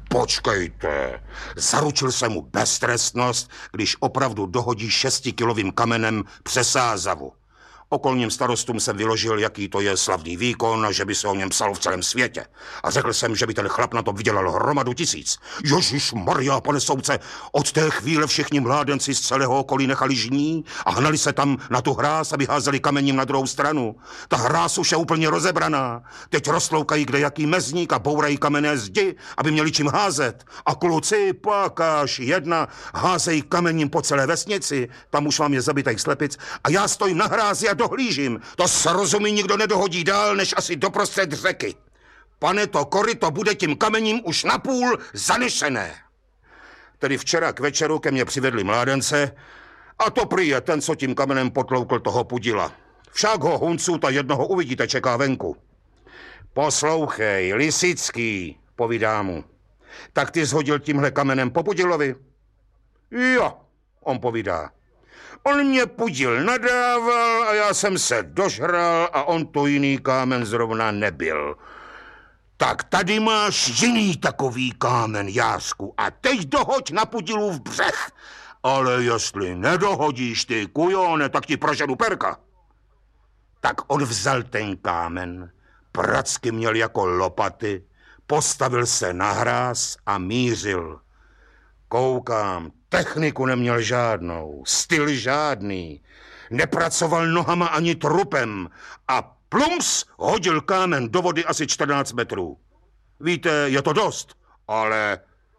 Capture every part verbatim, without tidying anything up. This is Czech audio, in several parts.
Počkejte, zaručil jsem mu beztrestnost, když opravdu dohodí šestikilovým kamenem přes Sázavu. Okolním starostům jsem vyložil, jaký to je slavný výkon a že by se o něm psalo v celém světě. A řekl jsem, že by ten chlap na to vydělal hromadu tisíc. Ježišmarja, pane soudce, od té chvíle všichni mládenci z celého okolí nechali žní a hnali se tam na tu hráz, aby házeli kamením na druhou stranu. Ta hráz už je úplně rozebraná. Teď rozloukají kde jaký mezník a bourají kamenné zdi, aby měli čím házet. A kluci, pakáž jedna, házejí kamením po celé vesnici. Tam už vám je zabitých slepic a já stojím na hrázi a dohlížím. To srozumí nikdo nedohodí dál, než asi doprostřed řeky. Pane, to koryto bude tím kamením už napůl zanešené. Tedy včera k večeru ke mně přivedli mládence a to prý je ten, co tím kamenem potloukl toho Pudila. Však ho Huncuta jednoho uvidíte, čeká venku. Poslouchej, Lisický, povídá mu. Tak ty zhodil tímhle kamenem po Pudilovi? Jo, on povídá. On mě Pudil nadával a já jsem se dožral a on to jiný kámen zrovna nebyl. Tak tady máš jiný takový kámen, Jářku, a teď dohoď na Pudilův břeh. Ale jestli nedohodíš ty, kujone, tak ti proženu perka. Tak on vzal ten kámen, pracky měl jako lopaty, postavil se na hráz a mířil. Koukám, techniku neměl žádnou, styl žádný, nepracoval nohama ani trupem a plums hodil kámen do vody asi čtrnáct metrů. Víte, je to dost, ale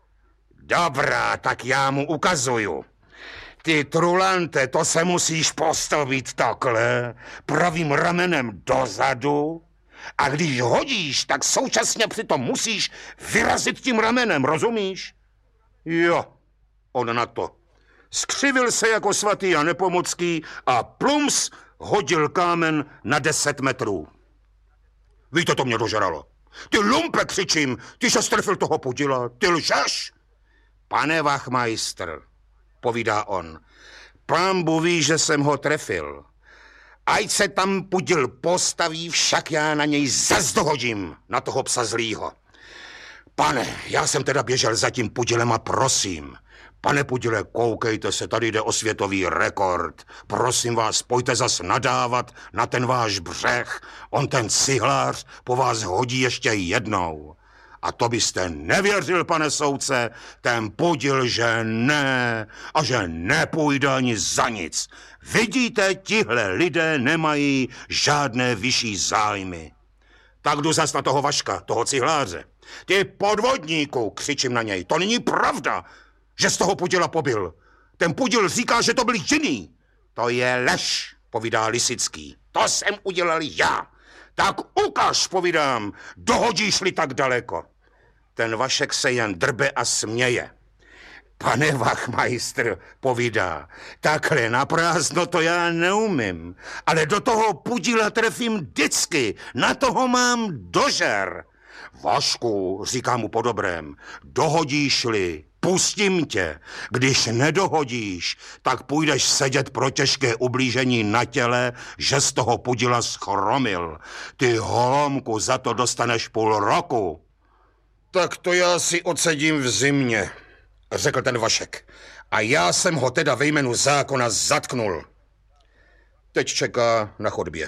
dobrá, tak já mu ukazuju. Ty trulante, to se musíš postavit takhle, pravým ramenem dozadu a když hodíš, tak současně přitom musíš vyrazit tím ramenem, rozumíš? Jo, on na to. Skřivil se jako svatý Jan Nepomucký a plums hodil kámen na deset metrů. Víte, to mě dožralo. Ty lumpe, křičím, ty se strefil toho Pudila, ty lžeš. Pane Wachmeister, povídá on, pánbu ví, že jsem ho trefil. Ať se tam Pudil postaví, však já na něj zas dohodím, na toho psa zlýho. Pane, já jsem teda běžel za tím Pudilem a prosím, pane Pudile, koukejte se, tady jde o světový rekord. Prosím vás, pojďte zas nadávat na ten váš břeh. On ten cihlář po vás hodí ještě jednou. A to byste nevěřil, pane soudce, ten Pudil, že ne a že nepůjde ani za nic. Vidíte, tihle lidé nemají žádné vyšší zájmy. Tak jdu zas na toho Vaška, toho cihláře. Ty podvodníku, křičím na něj, to není pravda, že z toho Pudila pobil. Ten Pudil říká, že to byl jiný. To je lež, povídá Lisický. To jsem udělal já. Tak ukaž, povídám, dohodíš-li tak daleko. Ten Vašek se jen drbe a směje. Pane Wachmeister, povídá, takhle na prázdno to já neumím, ale do toho Pudila trefím vždycky, na toho mám dožer. Vašku, říká mu po dobrém, dohodíš-li, pustím tě. Když nedohodíš, tak půjdeš sedět pro těžké ublížení na těle, že z toho Pudila schromil. Ty holomku, za to dostaneš půl roku. Tak to já si odsedím v zimě, řekl ten Vašek. A já jsem ho teda ve jménu zákona zatknul. Teď čeká na chodbě.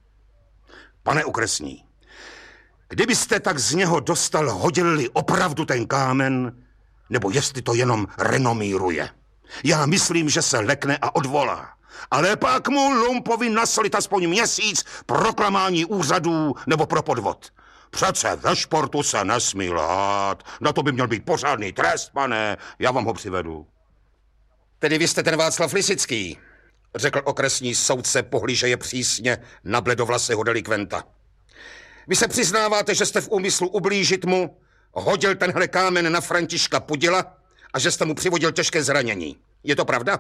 Pane okresní, kdybyste tak z něho dostal, hodil-li opravdu ten kámen, nebo jestli to jenom renomíruje. Já myslím, že se lekne a odvolá. Ale pak mu lumpovi naslit aspoň měsíc proklamání úřadů nebo pro podvod. Přece ve športu se nesmí lhát. Na to by měl být pořádný trest, pane. Já vám ho přivedu. Tedy vy jste ten Václav Lisický, řekl okresní soudce, pohlížeje přísně na bledovlasého delikventa. Vy se přiznáváte, že jste v úmyslu ublížit mu, hodil tenhle kámen na Františka Pudila a že jste mu přivodil těžké zranění. Je to pravda?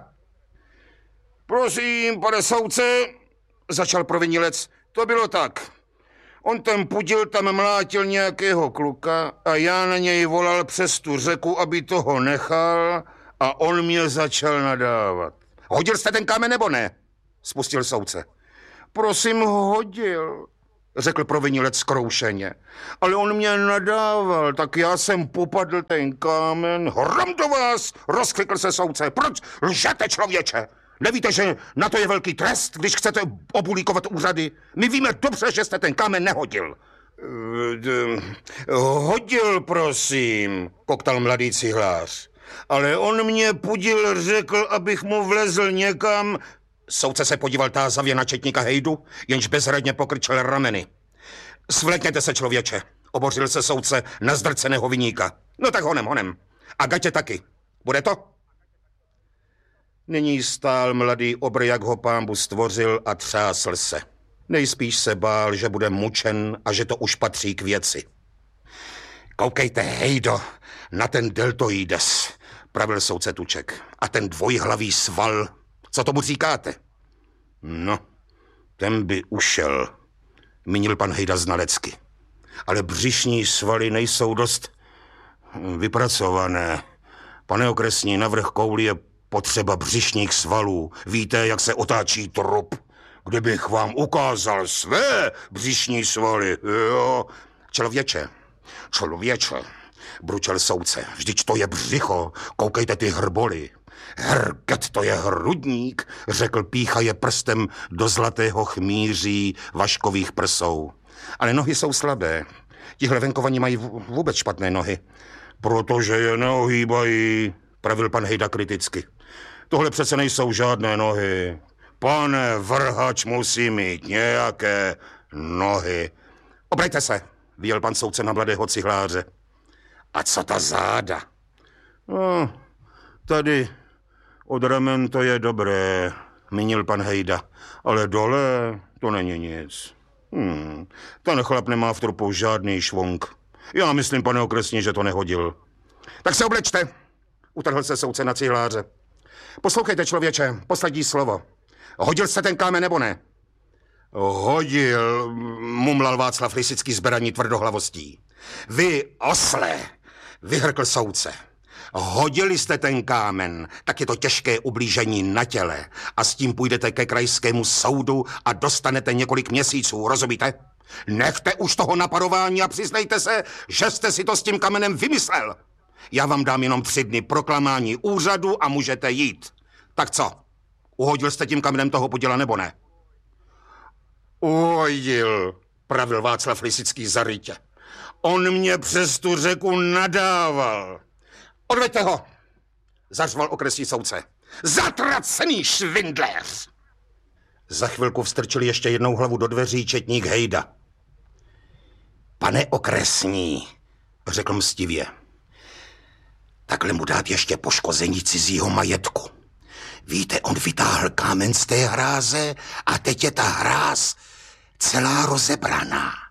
Prosím, pane soudce, začal provinilec, to bylo tak. On ten Pudil tam mlátil nějakého kluka a já na něj volal přes tu řeku, aby toho nechal a on mě začal nadávat. Hodil jste ten kámen nebo ne? Spustil soudce. Prosím, hodil. řekl provinilec zkroušeně. Ale on mě nadával, tak já jsem popadl ten kámen. Hrom do vás, rozklikl se soudce. Proč lžete, člověče? Nevíte, že na to je velký trest, když chcete obulíkovat úřady? My víme dobře, že jste ten kámen nehodil. Hodil, prosím, koktal mladý cihlář. Ale on mě pudil, řekl, abych mu vlezl někam. Soudce se podíval tázavě na četníka Hejdu, jenž bezradně pokrčil rameny. Svlékněte se, člověče, obořil se soudce na zdrceného viníka. No tak honem, honem. A gatě taky. Bude to? Nyní stál mladý obr, jak ho pánbu stvořil, a třásl se. Nejspíš se bál, že bude mučen a že to už patří k věci. Koukejte, Hejdo, na ten deltoides, pravil soudce Tuček. A ten dvojhlavý sval, co tomu říkáte? No, ten by ušel, mínil pan Hejda znalecky. Ale břišní svaly nejsou dost vypracované. Pane okresní, navrch kouli je potřeba břišních svalů. Víte, jak se otáčí trup? Kdybych vám ukázal své břišní svaly, jo. Člověče, člověče, bručel soudce, vždyť to je břicho, koukejte ty hrboly. Herget, to je hrudník, řekl píchaje prstem do zlatého chmíří vaškových prsou. Ale nohy jsou slabé. Tihle venkovaní mají vůbec špatné nohy. Protože je neohýbají, pravil pan Hejda kriticky. Tohle přece nejsou žádné nohy. Pane vrhač musí mít nějaké nohy. Obrejte se, vyjel pan soudce na mladého cihláře. A co ta záda? No, tady od ramen to je dobré, mínil pan Hejda, ale dole to není nic. Hmm, ten chlap nemá v trupu žádný švunk. Já myslím, pane okresní, že to nehodil. Tak se oblečte, utrhl se soudce na cihláře. Poslouchejte, člověče, poslední slovo. Hodil jste ten kámen nebo ne? Hodil, mumlal Václav Lisický zberaní tvrdohlavostí. Vy, osle, vyhrkl soudce. Hodili jste ten kámen, tak je to těžké ublížení na těle a s tím půjdete ke krajskému soudu a dostanete několik měsíců, rozumíte? Nechte už toho naparování a přiznejte se, že jste si to s tím kamenem vymyslel. Já vám dám jenom tři dny proklamání úřadu a můžete jít. Tak co? Uhodil jste tím kamenem toho poděla nebo ne? Uhodil, pravil Václav Lisický zarytě. On mě přes tu řeku nadával. Odveďte ho, zařval okresní soudce. Zatracený švindléř! Za chvilku vstrčil ještě jednou hlavu do dveří četník Hejda. Pane okresní, řekl mstivě, takhle mu dát ještě poškození cizího majetku. Víte, on vytáhl kámen z té hráze a teď je ta hráz celá rozebraná.